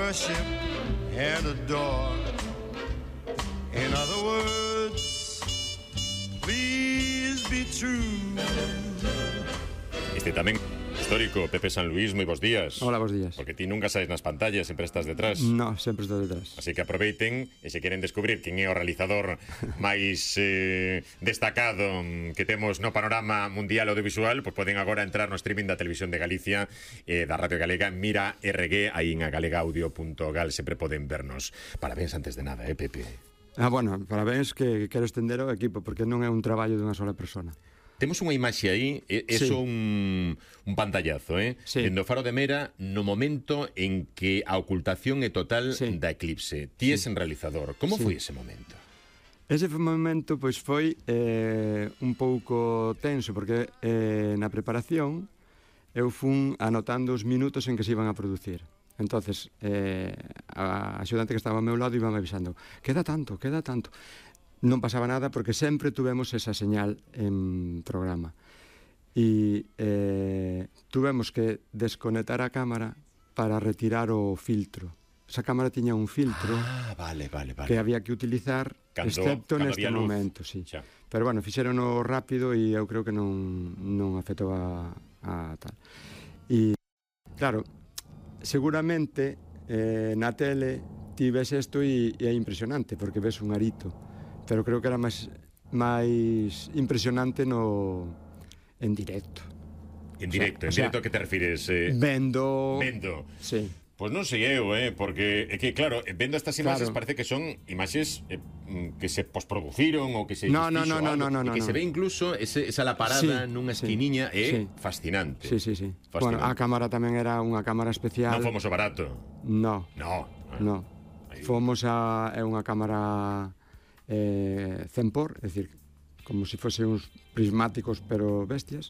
worship and adore. In other words, please be true. Este tamén histórico, Pepe San Luís, moi bons días. Hola, bons días. Porque ti nunca saes nas pantallas, sempre estás detrás. No, sempre estou detrás. Así que aproveiten e se queren descubrir quen é o realizador máis destacado que temos no panorama mundial audiovisual, pois poden agora entrar no streaming da Televisión de Galicia e da Radio Galega Mira RG, aí en agalegaudio.gal sempre poden vernos. Parabéns antes de nada, Pepe? Bueno, parabéns, que quero estender ao equipo, porque non é un traballo dunha sola persona. Temos unha imaxe aí, é sí. só un pantallazo, sí. Dendo Faro de Mera no momento en que a ocultación é total sí. da eclipse. Ti és en realizador. Como sí. foi ese momento? Ese momento pois foi un pouco tenso, porque na preparación eu fun anotando os minutos en que se iban a producir. Entonces, a axudante que estaba ao meu lado iba me avisando, queda tanto. Non pasaba nada porque sempre tuvemos esa señal en programa. E tuvemos que desconectar a cámara para retirar o filtro. Esa cámara tiña un filtro vale. que había que utilizar, excepto neste momento. Sí. Pero bueno, fixérono rápido e eu creo que non afectou a tal. E claro, seguramente na tele ti ves isto e é impresionante porque ves un arito, pero creo que era máis impresionante en directo. En directo, a que te refires? Vendo. Sí. Pois non sei eu, porque é que, claro, vendo estas imaxes parece que son imaxes que se posproduciron ou que se No, que se ve incluso esa laparada nunha esquiniña, fascinante. Sí. Bueno, a cámara tamén era unha cámara especial. Non fomos o barato. No. Fomos é unha cámara Zenpor, é dicir, como se fose uns prismáticos pero bestias,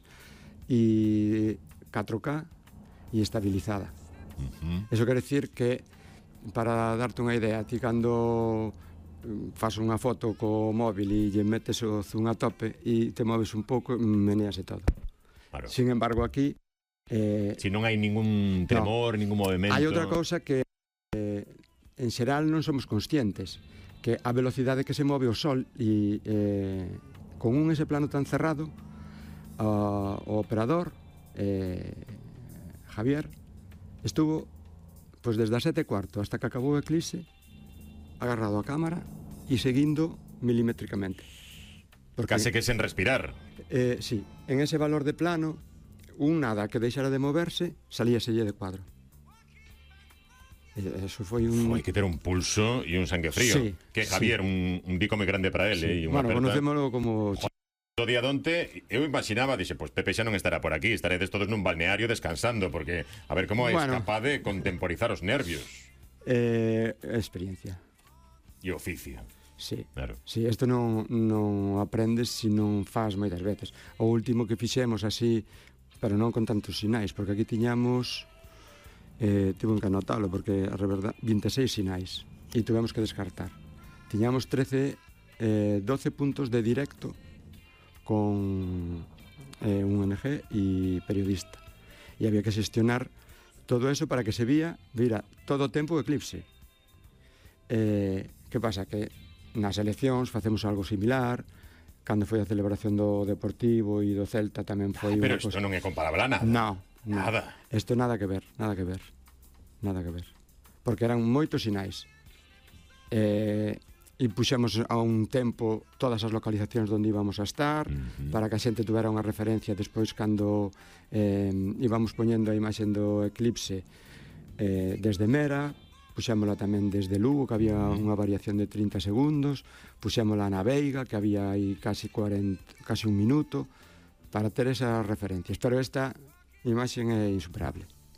e 4K e estabilizada. Eso quere dicir que, para darte unha idea, ti cando fas unha foto co móvil e lle metes o zoom a tope e te moves un pouco, menease todo. Claro. Sin embargo, aquí si non hai ningún tremor, ningún movimento. Hai outra cousa que en xeral non somos conscientes, que a velocidade que se move o sol e con ese plano tan cerrado, o operador Javier estuvo pois desde as 7:15 hasta que acabou o eclipse agarrado a cámara e seguindo milimétricamente. Case que sen respirar. Sí, en ese valor de plano, un nada que deixara de moverse, salíaselle de cuadro. Eso foi un... Hai que ter un pulso e un sangue frío. Sí, que Javier, un bico moi grande para ele. Bueno, conocémolo como... O día donte, eu imaginaba, dixe, pois Pepe xa non estará por aquí, estaredes todos nun balneario descansando, porque a ver como é capaz de contemporizar os nervios. Experiencia. E oficio. Sí, claro. Sí, isto non aprendes se non faz moitas veces. O último que fixemos así, pero non con tantos sinais, porque aquí tiñamos, tivo que anotalo, porque a verdad, 26 sinais, e tuvemos que descartar. Tiñamos 12 puntos de directo con un ONG e periodista, e había que xestionar todo eso para que se vira todo o tempo o eclipse. Que pasa? Que nas eleccións facemos algo similar, cando foi a celebración do Deportivo e do Celta tamén foi pero isto non é comparable a nada. Nada. Isto nada que ver, porque eran moitos sinais. E puxemos a un tempo todas as localizacións onde íbamos a estar, para que a xente tuvera unha referencia despois cando íbamos poñendo a imaxe do eclipse desde Mera, puxémola tamén desde Lugo, que había unha variación de 30 segundos, puxémola na Veiga, que había aí casi un minuto, para ter esas referencias. Pero esta imaxe é insuperable.